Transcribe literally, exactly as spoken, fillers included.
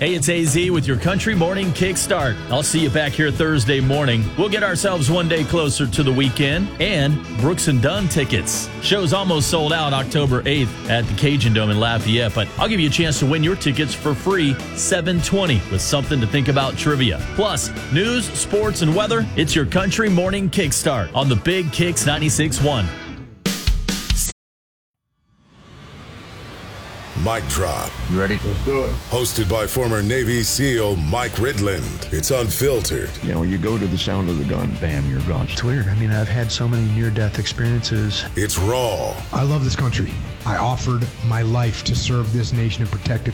Hey, it's A Z with your Country Morning Kickstart. I'll see you back here Thursday morning. We'll get ourselves one day closer to the weekend and Brooks and Dunn tickets. Show's almost sold out October eighth at the Cajun Dome in Lafayette, but I'll give you a chance to win your tickets for free seven twenty with something to think about trivia. Plus, news, sports, and weather. It's your Country Morning Kickstart on the Big Kicks ninety-six point one. Mic Drop. You ready? Let's do it. Hosted by former Navy SEAL Mike Ridland. It's unfiltered. You know, you go to the sound of the gun, bam, you're gone. It's weird. I mean, I've had so many near-death experiences. It's raw. I love this country. I offered my life to serve this nation and protect it.